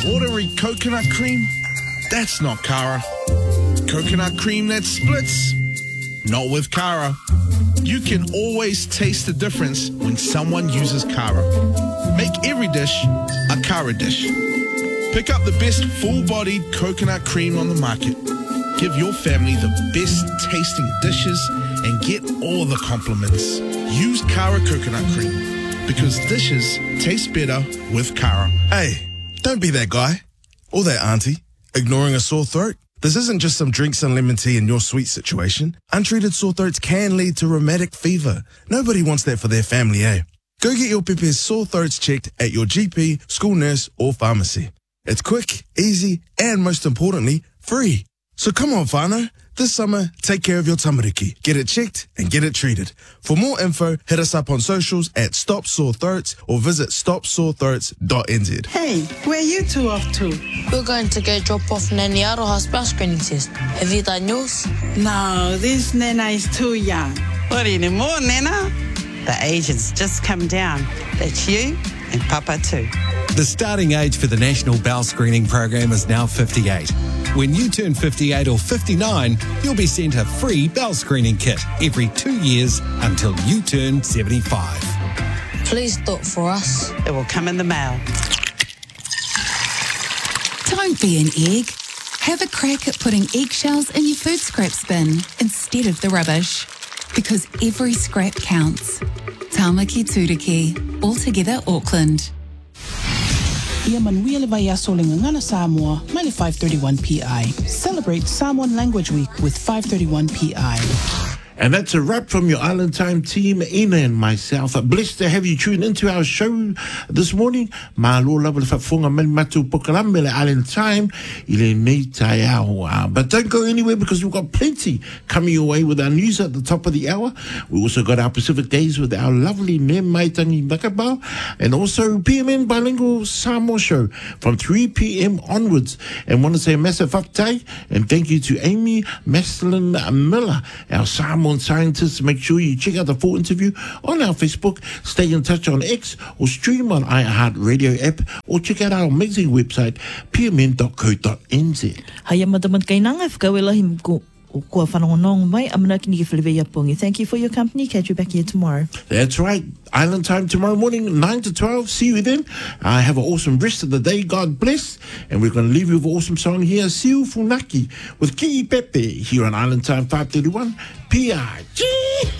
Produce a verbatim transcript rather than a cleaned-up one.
Watery coconut cream? That's not Kara. Coconut cream that splits? Not with Kara. You can always taste the difference when someone uses Kara. Make every dish a Kara dish. Pick up the best full-bodied coconut cream on the market. Give your family the best tasting dishes and get all the compliments. Use Kara coconut cream because dishes taste better with Kara. Hey, don't be that guy or that auntie ignoring a sore throat. This isn't just some drinks and lemon tea in your sweet situation. Untreated sore throats can lead to rheumatic fever. Nobody wants that for their family, eh? Go get your Pepe's sore throats checked at your G P, school nurse or pharmacy. It's quick, easy, and most importantly, free. So come on, whānau. This summer, take care of your tamariki. Get it checked and get it treated. For more info, hit us up on socials at Stop Sore Throats or visit stop sore throats dot n z. Hey, where are you two off to? We're going to go drop off Nanny Aroha's bowel screening test. Have you done yours? No, this Nana is too young. What anymore, Nana? The age has just come down. That's you and Papa too. The starting age for the National Bowel Screening Program is now fifty-eight. When you turn fifty-eight or fifty-nine, you'll be sent a free bowel screening kit every two years until you turn seventy-five. Please do it for us. It will come in the mail. Don't be an egg. Have a crack at putting eggshells in your food scrap bin instead of the rubbish. Because every scrap counts. Tāmaki Tūriki, Altogether Auckland. Ia manuia le vai aso le ngana Samoa, mai le five thirty-one P I. Celebrate Samoan Language Week with five thirty-one P I. And that's a wrap from your Island Time team, Ina and myself. Blessed to have you tune into our show this morning. Mahalo lava le whafonga mele matu pokalame le Island Time. Ile nei tai au. But don't go anywhere because we've got plenty coming your way with our news at the top of the hour. We also got our Pacific Days with our lovely Ne Maitangi Nakabau. And also P M N Bilingual Samoa Show from three p.m. onwards. And want to say a massive whakatau and thank you to Amy Maslin Miller, our Samoan scientists. Make sure you check out the full interview on our Facebook, stay in touch on X, or stream on iHeartRadio app, or check out our amazing website, p m n dot co dot n z. Haia matamat kainanga, whakawelahi ko kua whanongonong mai, amana ki ni whilewe pungi. Thank you for your company. Catch you back here tomorrow. That's right. Island Time tomorrow morning, nine to twelve. See you then. Uh, have an awesome rest of the day. God bless. And we're going to leave you with an awesome song here, Siu Funaki with Ki Pepe here on Island Time five thirty-one P I G.